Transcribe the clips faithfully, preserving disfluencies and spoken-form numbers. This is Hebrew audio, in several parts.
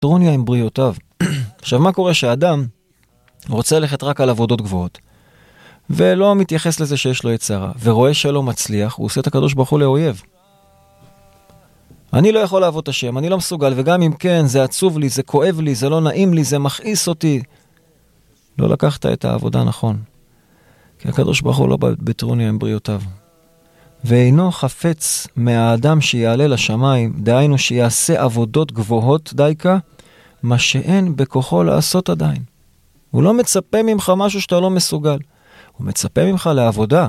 טרוניה עם בריאותיו. עכשיו, מה קורה שהאדם רוצה ללכת רק על עבודות גבוהות, ולא מתייחס לזה שיש לו יצרה, ורואה שלא מצליח, הוא עושה את הקדוש ברוך הוא לאויב. אני לא יכול לעבוד את השם, אני לא מסוגל, וגם אם כן, זה עצוב לי, זה כואב לי, זה לא נעים לי, זה מכעיס אותי. לא לקחת את העבודה נכון. כי הקדוש ברוך הוא לא בטרוניה עם בריאותיו. ואינו חפץ מהאדם שיעלה לשמיים, דהיינו שיעשה עבודות גבוהות דייקה, מה שאין בכוחו לעשות עדיין. הוא לא מצפה ממך משהו שאתה לא מסוגל. הוא מצפה ממך לעבודה.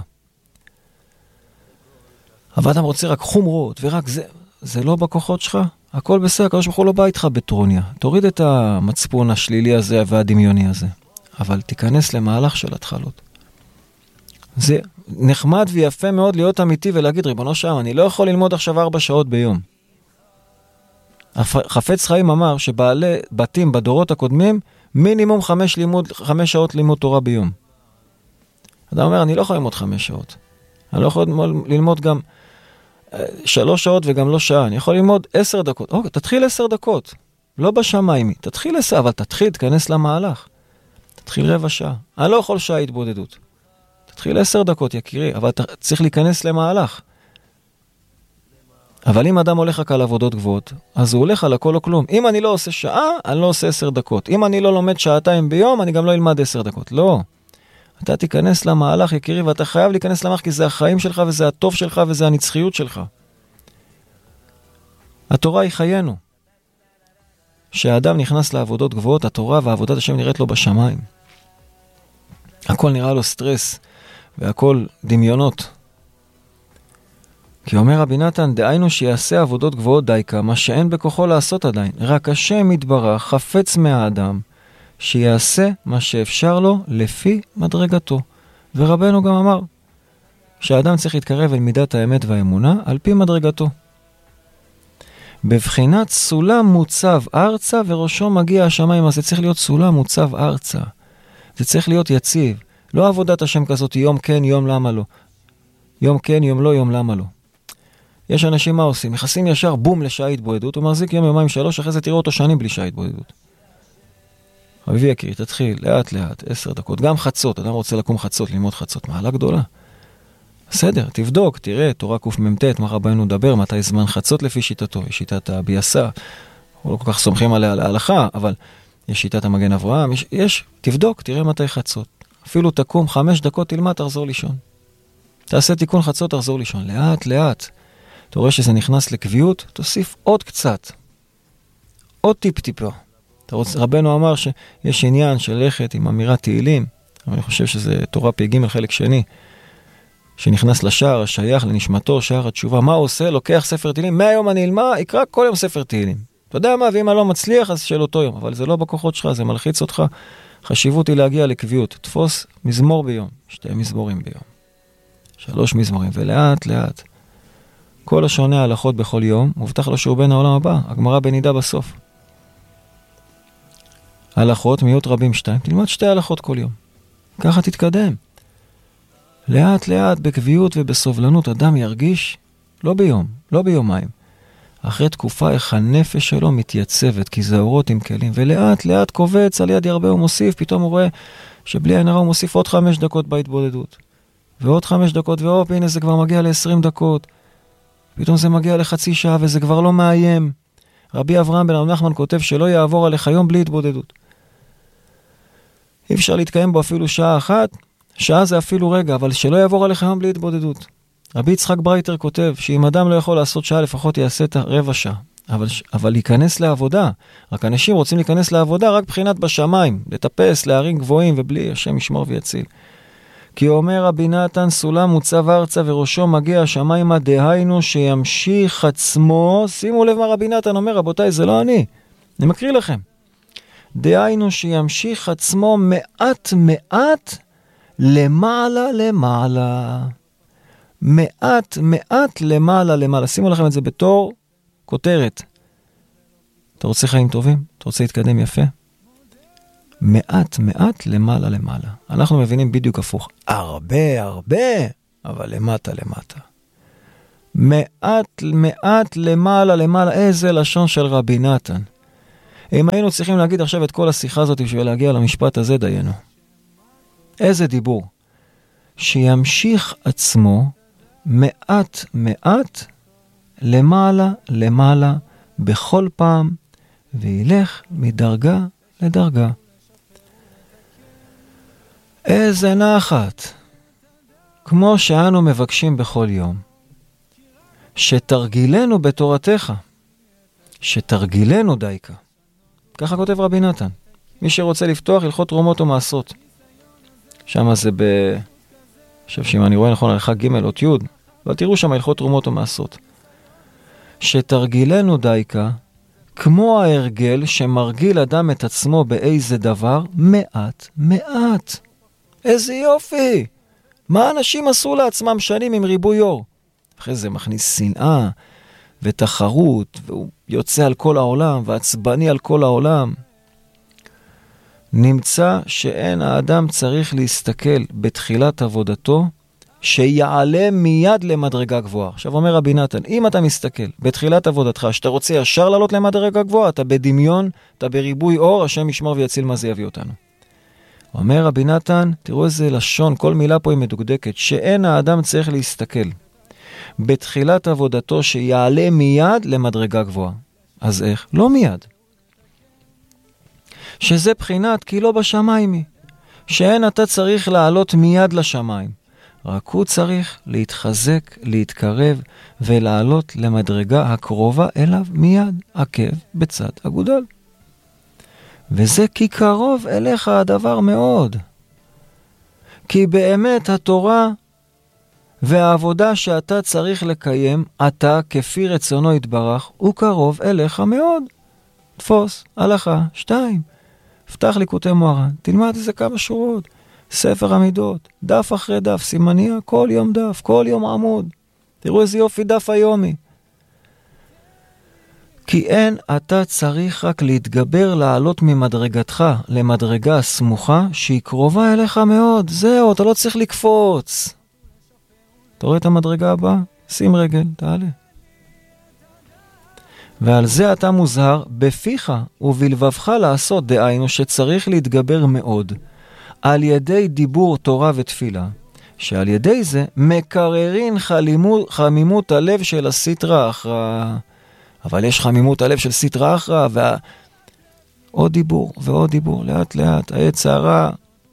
אבל אדם רוצה רק חומרות, ורק זה, זה לא בכוחות שלך. הכל בסדר, הקדוש ברוך הוא לא בא איתך בטרוניה. תוריד את המצפון השלילי הזה והדמיוני הזה. אבל תיכנס למהלך של התחלות. זה נחמד ויפה מאוד להיות אמיתי ולהגיד, ריבונו שם, אני לא יכול ללמוד עכשיו ארבע שעות ביום. חפץ חיים אמר שבעלי בתים בדורות הקודמים, מינימום חמש, לימוד, חמש שעות לימוד תורה ביום. אדם אומר, אני לא יכול ללמוד חמש שעות. אני לא יכול ללמוד גם שלוש שעות וגם לא שעה. אני יכול ללמוד עשר דקות. אוקיי, תתחיל עשר דקות. לא בשמיים. תתחיל עשר, אבל תתחיל, תכנס למהלך. תתחיל רבע שעה. אני לא יכול שעה התבודדות. תתחיל עשר דקות, יקירי, אבל אתה צריך להיכנס למהלך. אבל אם אדם הולך רק על עבודות גבוהות, אז הוא הולך על הכל או כלום. אם אני לא עושה שעה, אני לא עושה עשר דקות. אם אני לא לומד שעתיים ביום, אני גם לא אלמד עשר דקות. לא. אתה תיכנס למהלך, יקירי, ואתה חייב להיכנס למהלך, כי זה החיים שלך, וזה הטוב שלך, וזה הנצחיות שלך. התורה היא חיינו. כשהאדם נכנס לעבודות גבוהות, התורה ועבודת השם נראית לו בשמיים. הכל נראה לו סטרס, והכל דמיונות. כי אומר רבי נתן, דהיינו שיעשה עבודות גבוהות דייקה, מה שאין בכוחו לעשות עדיין. רק השם יתברך חפץ מהאדם, שיעשה מה שאפשר לו לפי מדרגתו. ורבנו גם אמר, שהאדם צריך להתקרב אל מידת האמת והאמונה, על פי מדרגתו. בבחינת סולם מוצב ארצה, וראשו מגיע השמיים, אז זה צריך להיות סולם מוצב ארצה. זה צריך להיות יציב. לא עבודת השם כזאת, יום כן, יום למה לא. יום כן, יום לא, יום למה לא. יש אנשים מה עושים? נכנסים ישר בום לשעה התבודדות, הוא מחזיק יום, יומיים, שלוש, אחרי זה תראו אותו שנים בלי שעה התבודדות. אביבי יקרי, תתחיל, לאט לאט, עשר דקות, גם חצות, אדם רוצה לקום חצות, ללמוד חצות, מעלה גדולה. בסדר, תבדוק, תראה, תורה קמ"ט, מה רבנו דבר, מתי זמן חצות לפי שיטתו, יש שיטת הביאסה, אנחנו לא כל כך סומכים עליה להלכה, אבל יש שיטת המגן אברהם, יש, יש, תבדוק, תראה מתי חצות. אפילו תקום חמש דקות, תלמד, תחזור לישון. תעשה תיקון חצות, תחזור לישון, לאט לאט. אתה רואה שזה נכנס לקביעות, תוסיף עוד קצת. עוד טיפ-טיפה. רבנו אמר שיש עניין של לכת עם אמירת תהילים, אבל אני חושב שזה תורה פ"ג חלק שני, שנכנס לשער, השייך לנשמתו, שער התשובה. מה הוא עושה? לוקח ספר תהילים, מהיום אני אלמה, יקרא כל יום ספר תהילים. אתה יודע מה? ואם אני לא מצליח, אז של אותו יום. אבל זה לא בכוחות שלך, זה מלחיץ אותך. חשיבות היא להגיע לקביעות. תפוס מזמור ביום, שתי מזמורים ביום, שלוש מזמורים, ולאט לאט. כל השונה הלכות בכל יום, מובטח לו שהוא בן העולם הבא. הגמרא בנידה בסוף. הלכות מיעוט רבים שתיים, תלמד שתי הלכות כל יום. ככה תתקדם. לאט לאט בקביעות ובסובלנות אדם ירגיש, לא ביום, לא ביומיים. אחרי תקופה איך הנפש שלו מתייצבת, כי זה אורות עם כלים, ולאט לאט קובץ על יד ירבה ומוסיף, פתאום הוא רואה שבלי עין הרע הוא מוסיף עוד חמש דקות בהתבודדות. ועוד חמש דקות, ואופ, הנה זה כבר מגיע ל-עשרים דקות. פתאום זה מגיע לחצי שעה וזה כבר לא מאיים. רבי אברהם בן רבי נחמן כותב שלא יעבור עליך יום בלי התבודדות. אי אפשר להתקיים בו אפילו שעה אחת, שעה זה אפילו רגע, אבל שלא יעבור עליך יום בלי התבודדות. רבי יצחק ברייטר כותב שאם אדם לא יכול לעשות שעה, לפחות יעשה את הרבע שעה. אבל, אבל להיכנס לעבודה, רק אנשים רוצים להיכנס לעבודה רק בחינת בשמיים, לטפס, להרים גבוהים ובלי, השם ישמור ויציל. כי אומר רבי נתן, סולם מוצב ארצה וראשו מגיע השמיימה, דהיינו שימשיך עצמו. שימו לב מה רבי נתן אומר, רבותיי, זה לא אני, אני מקריא לכם. דהיינו שימשיך עצמו מעט מעט למעלה למעלה. מעט מעט למעלה למעלה. שימו לכם את זה בתור כותרת. אתה רוצה חיים טובים? אתה רוצה להתקדם יפה? מעט מעט למעלה למעלה. אנחנו מבינים בדיוק הפוך. הרבה הרבה, אבל למטה למטה. מעט מעט למעלה למעלה. איזה לשון של רבי נתן. אם היינו צריכים להגיד עכשיו את כל השיחה הזאת בשביל להגיע למשפט הזה, דיינו. איזה דיבור. שימשיך עצמו מעט מעט למעלה למעלה בכל פעם, וילך מדרגה לדרגה. איזה נחת. כמו שאנו מבקשים בכל יום. שתרגילנו בתורתך. שתרגילנו דייקה. ככה כותב רבי נתן. מי שרוצה לפתוח הלכות תרומות ומעשרות. שם זה ב... עכשיו שאם אני רואה נכון הלכה ג' אות י', אבל תראו שם הלכות תרומות ומעשרות. שתרגילנו דייקה, כמו ההרגל שמרגיל אדם את עצמו באיזה דבר, מעט מעט. איזה יופי! מה אנשים עשו לעצמם שנים עם ריבוי אור? אחרי זה מכניס שנאה ותחרות, והוא יוצא על כל העולם, ועצבני על כל העולם. נמצא שאין האדם צריך להסתכל בתחילת עבודתו, שיעלה מיד למדרגה גבוהה. עכשיו אומר רבי נתן, אם אתה מסתכל בתחילת עבודתך, שאתה רוצה ישר לעלות למדרגה גבוהה, אתה בדמיון, אתה בריבוי אור, השם ישמור ויציל מה זה יביא אותנו. אומר רבי נתן, תראו איזה לשון, כל מילה פה היא מדוקדקת, שאין האדם צריך להסתכל בתחילת עבודתו שיעלה מיד למדרגה גבוהה. אז איך? לא מיד. שזה בחינת כי לא בשמיים היא. שאין אתה צריך לעלות מיד לשמיים. רק הוא צריך להתחזק, להתקרב ולעלות למדרגה הקרובה אליו מיד, עקב בצד אגודל. וזה כי קרוב אליך הדבר מאוד. כי באמת התורה והעבודה שאתה צריך לקיים, אתה כפי רצונו יתברך, הוא קרוב אליך מאוד. תפוס, הלכה, שתיים. פתח ליקוטי מוהר"ן, תלמד איזה כמה שורות. ספר המידות, דף אחרי דף, סימניה, כל יום דף, כל יום עמוד. תראו איזה יופי דף היומי. כי אין אתה צריך רק להתגבר לעלות ממדרגתך למדרגה הסמוכה שהיא קרובה אליך מאוד. זהו, אתה לא צריך לקפוץ. אתה רואה את המדרגה הבאה? שים רגל, תעלה. ועל זה אתה מוזהר בפיך ובלבבך לעשות, דהיינו שצריך להתגבר מאוד על ידי דיבור תורה ותפילה, שעל ידי זה מקררין חלימות, חמימות הלב של הסטרא אחרא. אבל יש חמימות הלב של סטרא אחרא, וה... עוד דיבור ועוד דיבור, לאט לאט, העץ הרע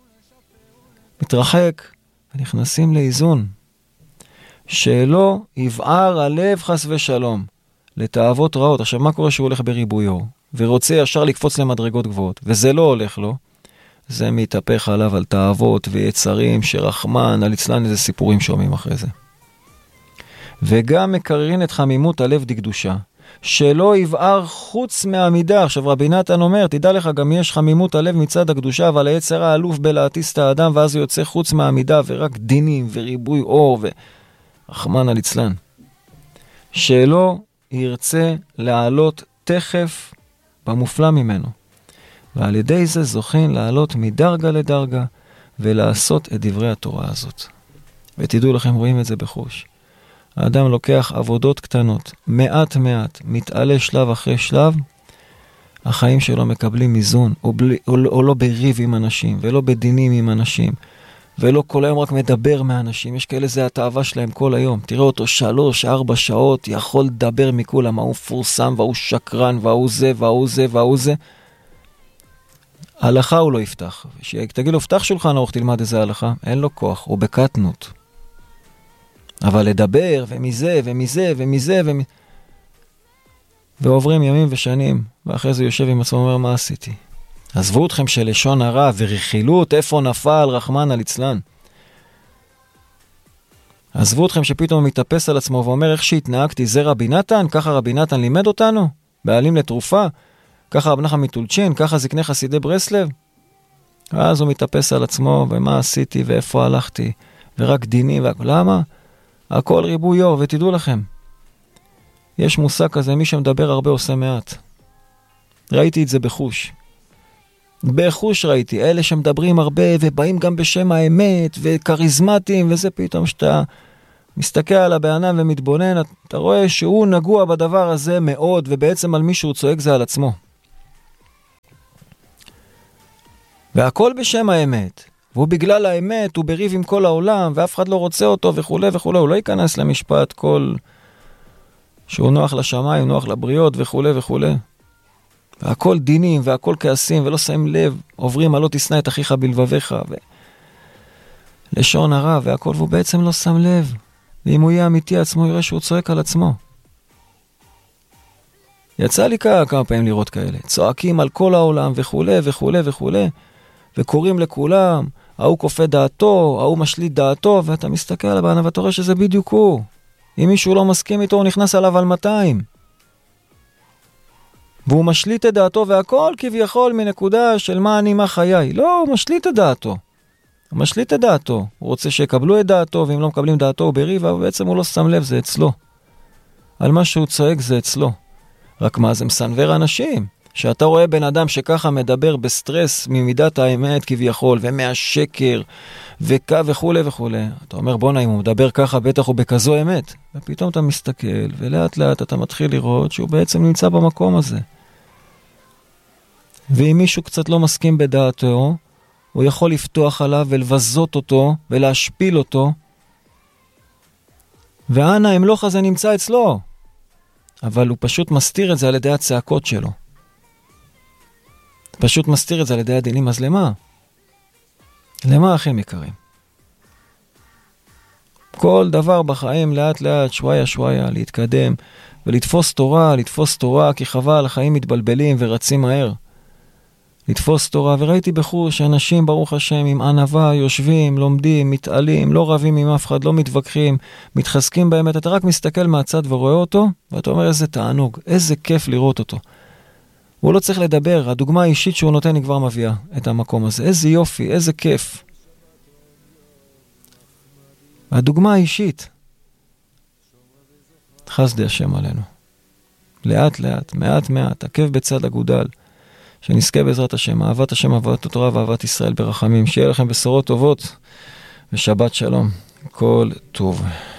מתרחק, ונכנסים לאיזון. שלא יבער הלב חס ושלום, לתאוות רעות. עכשיו, מה קורה שהוא הולך בריבוי אור, ורוצה ישר לקפוץ למדרגות גבוהות, וזה לא הולך לו, זה מתהפך עליו על תאוות ויצרים, שרחמן, על אצלן איזה סיפורים שומעים אחרי זה. וגם מקררין את חמימות הלב דקדושה, שלא יבער חוץ מהמידה. עכשיו רבי נתן אומר, תדע לך, גם יש חמימות הלב מצד הקדושה, אבל היצר האלוף בלהטיס את האדם, ואז הוא יוצא חוץ מהמידה, ורק דינים וריבוי אור ורחמן על אצלן. שלא ירצה לעלות תכף במופלא ממנו. ועל ידי זה זוכין לעלות מדרגה לדרגה, ולעשות את דברי התורה הזאת. ותדעו לכם, רואים את זה בחוש. האדם לוקח עבודות קטנות, מעט מעט, מתעלה שלב אחרי שלב, החיים שלו מקבלים איזון, או, בלי, או, או לא בריב עם אנשים, ולא בדינים עם אנשים, ולא כל היום רק מדבר מאנשים. יש כאלה, זה התאווה שלהם כל היום. תראה אותו שלוש, ארבע שעות, יכול לדבר מכולם, הוא פורסם, והוא שקרן, והוא זה, והוא זה, והוא זה. ההלכה הוא לא יפתח. תגיד לו, פתח שולחן ארוך, תלמד איזה הלכה. אין לו כוח, הוא בקטנות. אבל לדבר, ומזה, ומזה, ומזה, ומזה. ועוברים ימים ושנים, ואחרי זה יושב עם עצמו, אומר, מה עשיתי? עזבו אתכם של לשון הרע ורכילות, איפה נפל רחמן על אצלן. עזבו אתכם שפתאום הוא מתאפס על עצמו ואומר, איך שהתנהגתי, זה רבי נתן? ככה רבי נתן לימד אותנו? בעלים לתרופה? ככה רב נחמן מטולצ'ין? ככה זקני חסידי ברסלב? אז הוא מתאפס על עצמו, ומה עשיתי ואיפה הלכתי, ורק דינים והכל. למה? הכל ריבוי אור, ותדעו לכם, יש מושג כזה, מי שמדבר הרבה עושה מעט. ראיתי את זה בחוש. בחוש ראיתי, אלה שמדברים הרבה ובאים גם בשם האמת וקריזמטיים וזה, פתאום שאתה מסתכל על הבענם ומתבונן, אתה רואה שהוא נגוע בדבר הזה מאוד, ובעצם על מי שהוא צועק זה על עצמו. והכל בשם האמת. והוא בגלל האמת, הוא בריב עם כל העולם, ואף אחד לא רוצה אותו וכו' וכו'. הוא לא ייכנס למשפט כל שהוא נוח לשמיים, נוח לבריות וכו' וכו'. והכל דינים והכל כעסים, ולא שמים לב, עוברים על לא תשנא את אחיך בלבביך, ולשון הרע והכל, והוא בעצם לא שם לב. ואם הוא יהיה אמיתי עצמו, יראה שהוא צועק על עצמו. יצא לי כמה פעמים לראות כאלה, צועקים על כל העולם וכו' וכו' וכו', וקוראים לכולם, ההוא כופה דעתו, ההוא משליט דעתו, ואתה מסתכל על הבן ואתה רואה שזה בדיוק הוא. אם מישהו לא מסכים איתו, הוא נכנס עליו על מאתיים. והוא משליט את דעתו והכל כביכול מנקודה של מה אני, מה חיי. לא, הוא משליט את דעתו. הוא משליט את דעתו. הוא רוצה שיקבלו את דעתו, ואם לא מקבלים דעתו הוא בריב, אבל בעצם הוא לא שם לב, זה אצלו. על מה שהוא צועק זה אצלו. רק מה, זה מסנבר אנשים. שאתה רואה בן אדם שככה מדבר בסטרס ממידת האמת כביכול, ומהשקר, וכך וכו' וכו'. אתה אומר, בוא אם הוא מדבר ככה, בטח הוא בכזו אמת. ופתאום אתה מסתכל, ולאט לאט אתה מתחיל לראות שהוא בעצם נמצא במקום הזה. ואם מישהו קצת לא מסכים בדעתו, הוא יכול לפתוח עליו ולבזות אותו, ולהשפיל אותו. ואנה, המלוך הזה נמצא אצלו. אבל הוא פשוט מסתיר את זה על ידי הצעקות שלו. פשוט מסתיר את זה על ידי הדינים, אז למה? למה אחים יקרים? כל דבר בחיים לאט לאט, שוויה שוויה, להתקדם, ולתפוס תורה, לתפוס תורה, כי חבל, החיים מתבלבלים ורצים מהר. לתפוס תורה, וראיתי בחור שאנשים, ברוך השם, עם ענווה, יושבים, לומדים, מתעלים, לא רבים עם אף אחד, לא מתווכחים, מתחזקים באמת, אתה רק מסתכל מהצד ורואה אותו, ואתה אומר איזה תענוג, איזה כיף לראות אותו. הוא לא צריך לדבר, הדוגמה האישית שהוא נותן היא כבר מביאה את המקום הזה. איזה יופי, איזה כיף. הדוגמה האישית. חסדי השם עלינו. לאט לאט, מעט מעט, עקב בצד אגודל, שנזכה בעזרת השם, אהבת השם, אהבת התורה ואהבת ישראל ברחמים. שיהיה לכם בשורות טובות ושבת שלום. כל טוב.